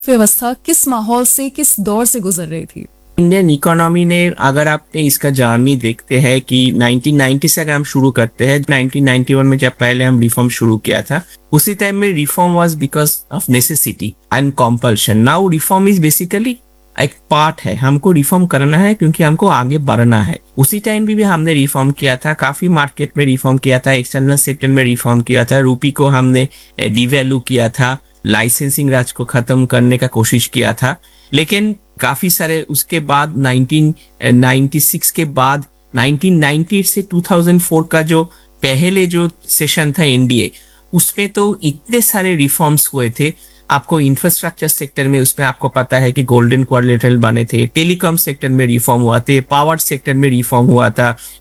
व्यवस्था किस माहौल से, किस दौर से गुजर रही थी? इंडियन इकोनॉमी ने, अगर आपने इसका जर्नी देखते हैं कि 1990 से अगर हम शुरू करते हैं, 1991 में जब पहले हम रिफॉर्म शुरू किया था, उसी टाइम में reform was because of necessity and कॉम्पल्शन। Now reform is basically एक पार्ट है, हमको रिफॉर्म करना है क्योंकि हमको आगे बढ़ना है। उसी टाइम भी हमने रिफॉर्म किया था, काफी मार्केट में रिफॉर्म किया था, एक्सटर्नल सेक्टर में रिफॉर्म किया था, रूपी को हमने डिवैल्यू किया था, लाइसेंसिंग राज को खत्म करने का कोशिश किया था। लेकिन काफी सारे उसके बाद 1996 के बाद 1990 से 2004 का जो पहले जो सेशन था एनडीए, उसमें तो इतने सारे रिफॉर्म्स हुए थे। आपको इंफ्रास्ट्रक्चर सेक्टर में, उसमें आपको पता है कि गोल्डन क्वाड्रिलेटरल बने थे, टेलीकॉम सेक्टर में रिफॉर्म हुआ थे, पावर सेक्टर में रिफॉर्म हुआ था,